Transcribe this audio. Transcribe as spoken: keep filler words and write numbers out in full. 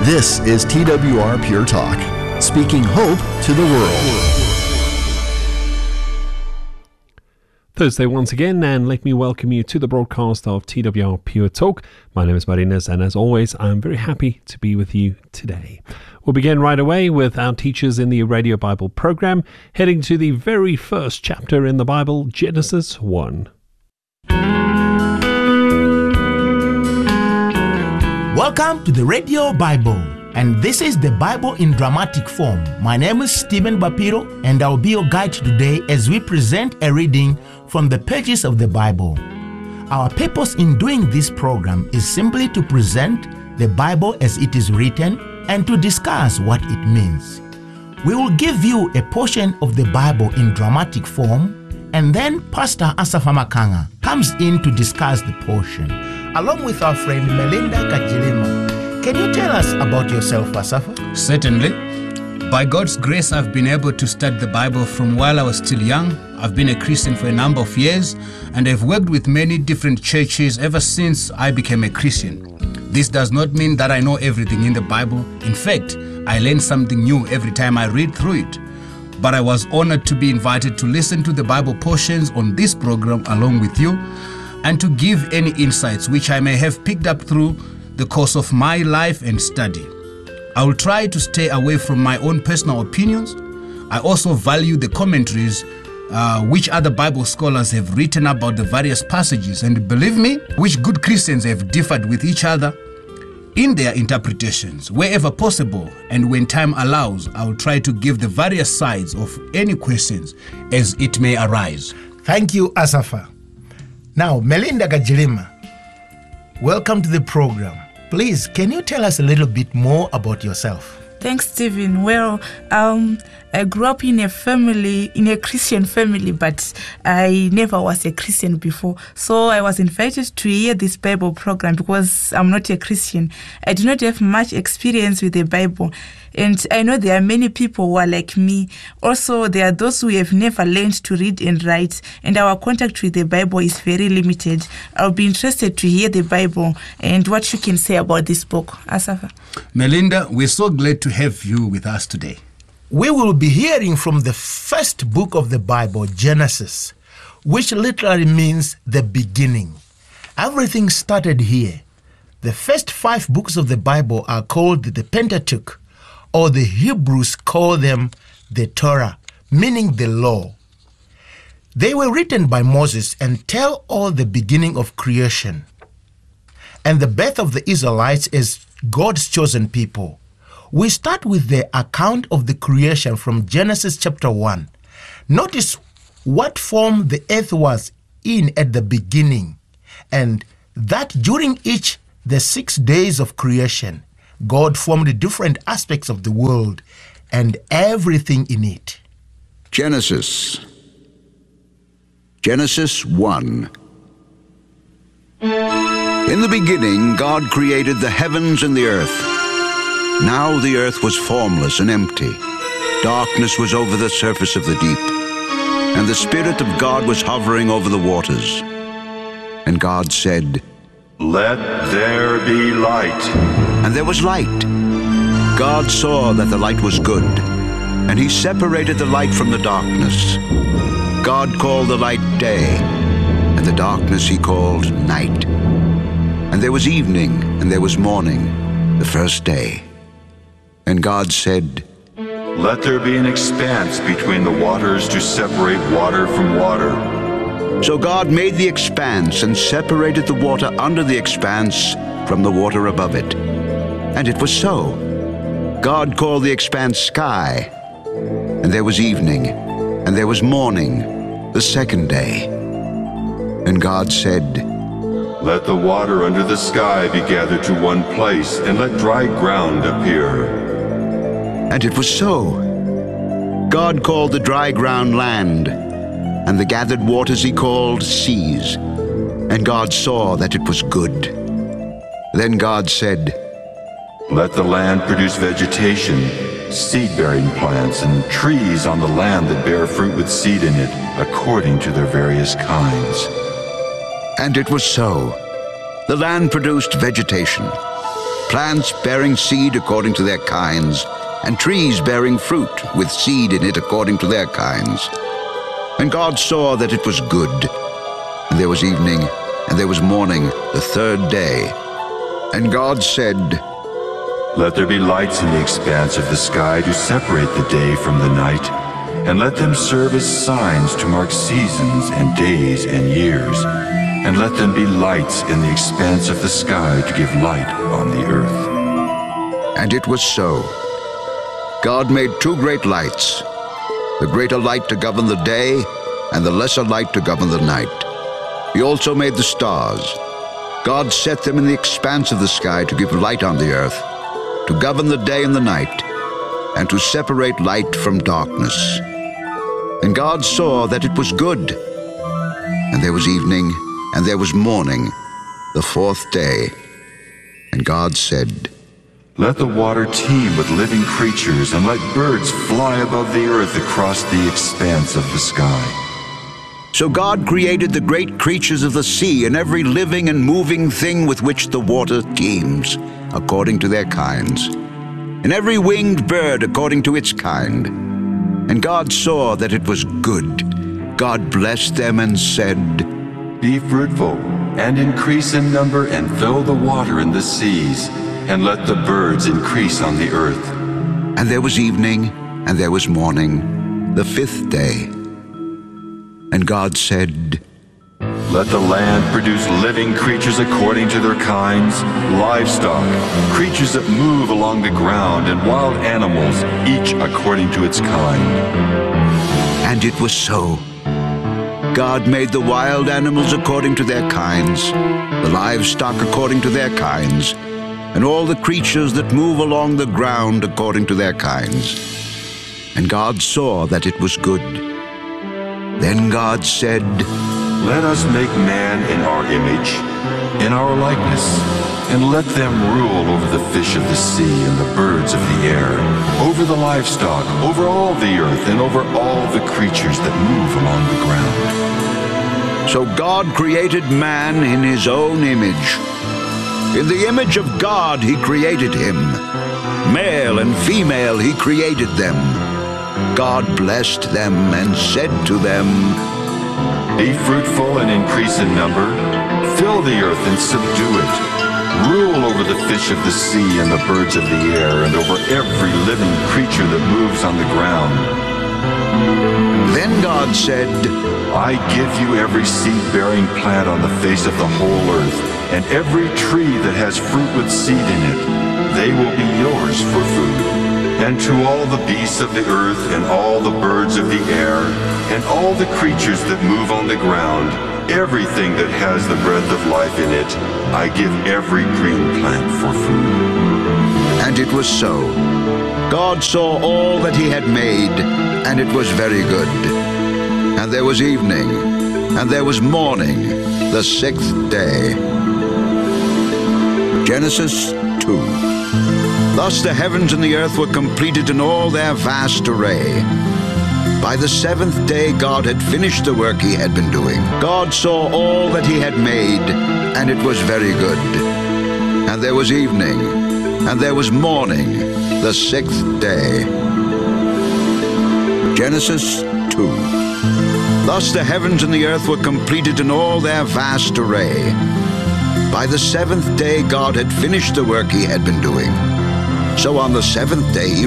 This is T W R Pure Talk, speaking hope to the world. Thursday once again, and let me welcome you to the broadcast of T W R Pure Talk. My name is Marines, and as always, I'm very happy to be with you today. We'll begin right away with our teachers in the Radio Bible program, heading to the very first chapter in the Bible, Genesis one. Welcome to the Radio Bible, and this is the Bible in dramatic form. My name is Stephen Bapiro, and I'll be your guide today as we present a reading from the pages of the Bible. Our purpose in doing this program is simply to present the Bible as it is written and to discuss what it means. We will give you a portion of the Bible in dramatic form, and then Pastor Asafa Makanga comes in to discuss the portion, along with our friend Melinda Kajilima. Can you tell us about yourself, Asafa? Certainly. By God's grace, I've been able to study the Bible from while I was still young. I've been a Christian for a number of years, and I've worked with many different churches ever since I became a Christian. This does not mean that I know everything in the Bible. In fact, I learn something new every time I read through it. But I was honored to be invited to listen to the Bible portions on this program along with you, and to give any insights which I may have picked up through the course of my life and study. I will try to stay away from my own personal opinions. I also value the commentaries uh, which other Bible scholars have written about the various passages, and believe me, which good Christians have differed with each other in their interpretations. Wherever possible and when time allows, I will try to give the various sides of any questions as it may arise. Thank you, Asafa. Now, Melinda Kajilima, welcome to the program. Please, can you tell us a little bit more about yourself? Thanks, Stephen. Well, um, I grew up in a family, in a Christian family, but I never was a Christian before. So I was invited to hear this Bible program because I'm not a Christian. I do not have much experience with the Bible. And I know there are many people who are like me. Also, there are those who have never learned to read and write, and our contact with the Bible is very limited. I'll be interested to hear the Bible and what you can say about this book. Asafa. Melinda, we're so glad to have you with us today. We will be hearing from the first book of the Bible, Genesis, which literally means the beginning. Everything started here. The first five books of the Bible are called the Pentateuch, or the Hebrews call them the Torah, meaning the law. They were written by Moses and tell all the beginning of creation and the birth of the Israelites as God's chosen people. We start with the account of the creation from Genesis chapter one. Notice what form the earth was in at the beginning, and that during each the six days of creation, God formed different aspects of the world and everything in it. Genesis. Genesis one. In the beginning, God created the heavens and the earth. Now the earth was formless and empty. Darkness was over the surface of the deep, and the Spirit of God was hovering over the waters. And God said, "Let there be light." And there was light. God saw that the light was good, and he separated the light from the darkness. God called the light day, and the darkness he called night. And there was evening, and there was morning, the first day. And God said, "Let there be an expanse between the waters to separate water from water." So God made the expanse and separated the water under the expanse from the water above it. And it was so. God called the expanse sky. And there was evening, and there was morning, the second day. And God said, "Let the water under the sky be gathered to one place, and let dry ground appear." And it was so. God called the dry ground land, and the gathered waters he called seas. And God saw that it was good. Then God said, "Let the land produce vegetation, seed-bearing plants, and trees on the land that bear fruit with seed in it, according to their various kinds." And it was so. The land produced vegetation, plants bearing seed according to their kinds, and trees bearing fruit with seed in it according to their kinds. And God saw that it was good. And there was evening, and there was morning, the third day. And God said, Let there be lights in the expanse of the sky to separate the day from the night, and let them serve as signs to mark seasons and days and years, and let them be lights in the expanse of the sky to give light on the earth. And it was so. God made two great lights, the greater light to govern the day, and the lesser light to govern the night. He also made the stars. God set them in the expanse of the sky to give light on the earth, to govern the day and the night, and to separate light from darkness. And God saw that it was good. And there was evening, and there was morning, the fourth day. And God said, Let the water teem with living creatures, and let birds fly above the earth across the expanse of the sky. So God created the great creatures of the sea and every living and moving thing with which the water teems, according to their kinds, and every winged bird according to its kind. And God saw that it was good. God blessed them and said, Be fruitful, and increase in number, and fill the water in the seas, and let the birds increase on the earth. And there was evening, and there was morning, the fifth day. And God said, Let the land produce living creatures according to their kinds, livestock, creatures that move along the ground, and wild animals, each according to its kind. And it was so. God made the wild animals according to their kinds, the livestock according to their kinds, and all the creatures that move along the ground according to their kinds. And God saw that it was good. Then God said, Let us make man in our image, in our likeness, and let them rule over the fish of the sea and the birds of the air, over the livestock, over all the earth, and over all the creatures that move along the ground. So God created man in his own image. In the image of God he created him. Male and female he created them. God blessed them and said to them, Be fruitful and increase in number. Fill the earth and subdue it. Rule over the fish of the sea and the birds of the air, and over every living creature that moves on the ground. Then God said, I give you every seed-bearing plant on the face of the whole earth, and every tree that has fruit with seed in it. They will be yours for food. And to all the beasts of the earth, and all the birds of the air, and all the creatures that move on the ground, everything that has the breath of life in it, I give every green plant for food. And it was so. God saw all that he had made, and it was very good. And there was evening, and there was morning, the sixth day. Genesis two. Thus the heavens and the earth were completed in all their vast array. By the seventh day God had finished the work he had been doing. God saw all that he had made, and it was very good. And there was evening, and there was morning, the sixth day. Genesis two. Thus the heavens and the earth were completed in all their vast array. By the seventh day God had finished the work he had been doing. So on the seventh day he